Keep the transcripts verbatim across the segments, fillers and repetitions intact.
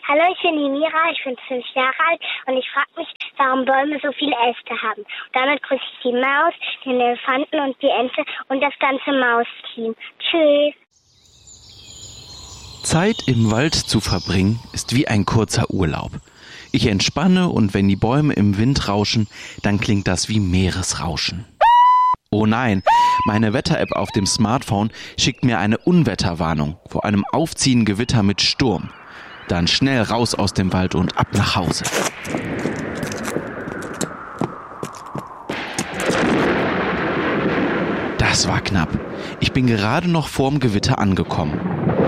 Hallo, ich bin die Mira, ich bin fünf Jahre alt und ich frage mich, warum Bäume so viele Äste haben. Und damit grüße ich die Maus, den Elefanten und die Ente und das ganze Mausteam. Tschüss. Zeit im Wald zu verbringen ist wie ein kurzer Urlaub. Ich entspanne und wenn die Bäume im Wind rauschen, dann klingt das wie Meeresrauschen. Oh nein, meine Wetter-App auf dem Smartphone schickt mir eine Unwetterwarnung vor einem aufziehenden Gewitter mit Sturm. Dann schnell raus aus dem Wald und ab nach Hause. Das war knapp. Ich bin gerade noch vorm Gewitter angekommen.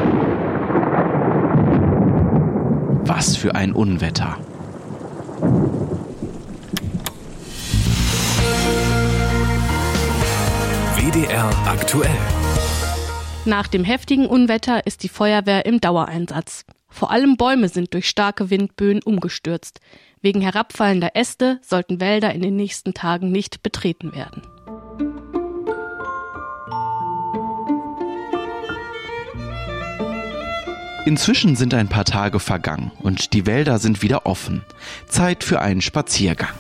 Was für ein Unwetter. W D R aktuell. Nach dem heftigen Unwetter ist die Feuerwehr im Dauereinsatz. Vor allem Bäume sind durch starke Windböen umgestürzt. Wegen herabfallender Äste sollten Wälder in den nächsten Tagen nicht betreten werden. Inzwischen sind ein paar Tage vergangen und die Wälder sind wieder offen. Zeit für einen Spaziergang.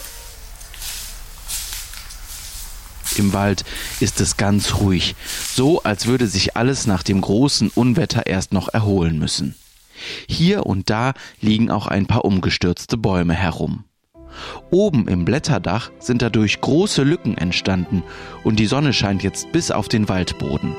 Im Wald ist es ganz ruhig, so als würde sich alles nach dem großen Unwetter erst noch erholen müssen. Hier und da liegen auch ein paar umgestürzte Bäume herum. Oben im Blätterdach sind dadurch große Lücken entstanden und die Sonne scheint jetzt bis auf den Waldboden.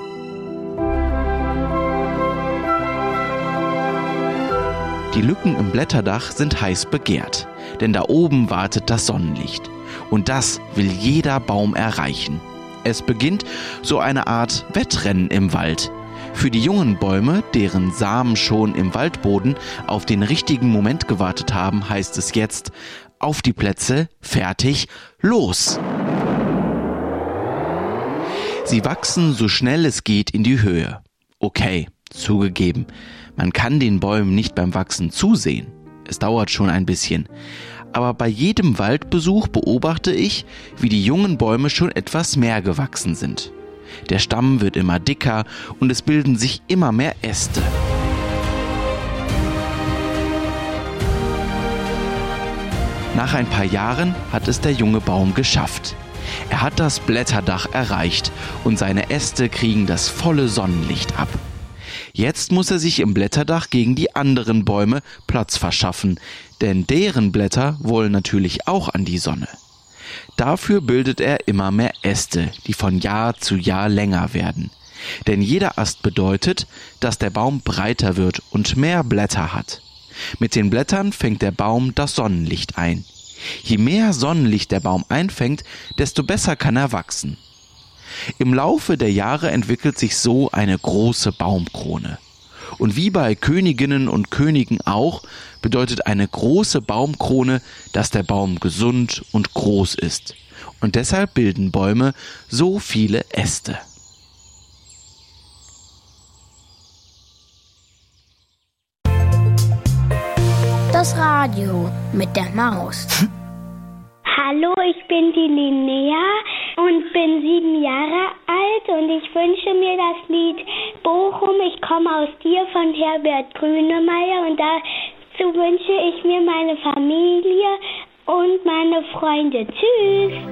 Die Lücken im Blätterdach sind heiß begehrt, denn da oben wartet das Sonnenlicht. Und das will jeder Baum erreichen. Es beginnt so eine Art Wettrennen im Wald. Für die jungen Bäume, deren Samen schon im Waldboden auf den richtigen Moment gewartet haben, heißt es jetzt: Auf die Plätze, fertig, los! Sie wachsen so schnell es geht in die Höhe. Okay, zugegeben, man kann den Bäumen nicht beim Wachsen zusehen. Es dauert schon ein bisschen. Aber bei jedem Waldbesuch beobachte ich, wie die jungen Bäume schon etwas mehr gewachsen sind. Der Stamm wird immer dicker und es bilden sich immer mehr Äste. Nach ein paar Jahren hat es der junge Baum geschafft. Er hat das Blätterdach erreicht und seine Äste kriegen das volle Sonnenlicht ab. Jetzt muss er sich im Blätterdach gegen die anderen Bäume Platz verschaffen, denn deren Blätter wollen natürlich auch an die Sonne. Dafür bildet er immer mehr Äste, die von Jahr zu Jahr länger werden. Denn jeder Ast bedeutet, dass der Baum breiter wird und mehr Blätter hat. Mit den Blättern fängt der Baum das Sonnenlicht ein. Je mehr Sonnenlicht der Baum einfängt, desto besser kann er wachsen. Im Laufe der Jahre entwickelt sich so eine große Baumkrone. Und wie bei Königinnen und Königen auch, bedeutet eine große Baumkrone, dass der Baum gesund und groß ist. Und deshalb bilden Bäume so viele Äste. Das Radio mit der Maus. Hallo, ich bin die Linnea und bin sieben Jahre alt und ich wünsche mir das Lied Bochum, ich komme aus dir von Herbert Grönemeyer und dazu wünsche ich mir meine Familie und meine Freunde. Tschüss!